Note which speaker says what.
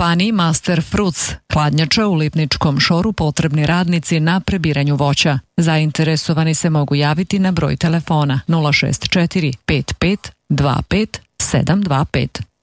Speaker 1: kompaniji Master Fruits, hladnjača u Lipničkom Šoru, potrebni radnici na prebiranju voća. Zainteresovani se mogu javiti na broj telefona 064 55 25 725.